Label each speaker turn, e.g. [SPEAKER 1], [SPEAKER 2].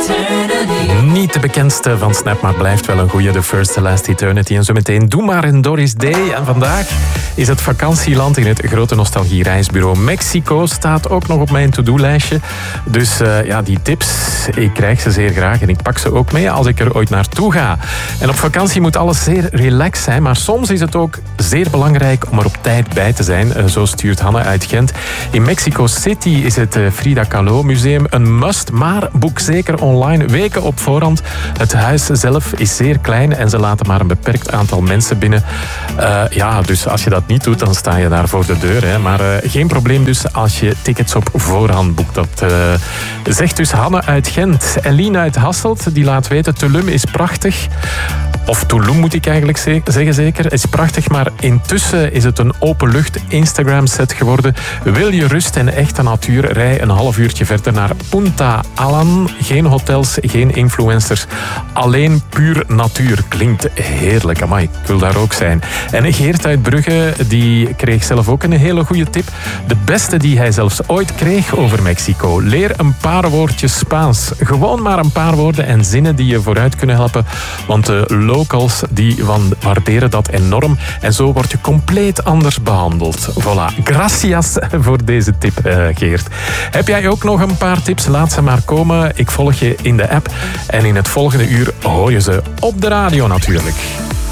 [SPEAKER 1] Niet de bekendste van Snap, maar blijft wel een goeie. The First, The Last Eternity. En zo meteen Doe maar een Doris Day. En vandaag is het vakantieland in het grote nostalgie-reisbureau Mexico. Staat ook nog op mijn to-do-lijstje. Dus die tips, ik krijg ze zeer graag. En ik pak ze ook mee als ik er ooit naartoe ga. En op vakantie moet alles zeer relaxed zijn. Maar soms is het ook zeer belangrijk om er op tijd bij te zijn. Zo stuurt Hanne uit Gent. In Mexico City is het Frida Kahlo Museum een must. Maar boek zeker online weken op voorhand. Het huis zelf is zeer klein en ze laten maar een beperkt aantal mensen binnen. Dus als je dat niet doet, dan sta je daar voor de deur. Hè. Maar geen probleem dus als je tickets op voorhand boekt. Dat zegt dus Hanne uit Gent. Eline uit Hasselt, die laat weten, Tulum is prachtig. Of Tulum moet ik eigenlijk zeggen zeker. Het is prachtig, maar intussen is het een openlucht Instagram-set geworden. Wil je rust en echte natuur, rij een half uurtje verder naar Punta Alan. Geen hotels, geen influencers. Alleen puur natuur. Klinkt heerlijk. Amai, ik wil daar ook zijn. En Geert uit Brugge, die kreeg zelf ook een hele goede tip. De beste die hij zelfs ooit kreeg over Mexico. Leer een paar woordjes Spaans. Gewoon maar een paar woorden en zinnen die je vooruit kunnen helpen. Want de locals die waarderen dat enorm. En zo word je compleet anders behandeld. Voilà. Gracias voor deze tip, Geert. Heb jij ook nog een paar tips? Laat ze maar komen. Ik volg je in de app. En in het volgende uur hoor je ze op de radio natuurlijk.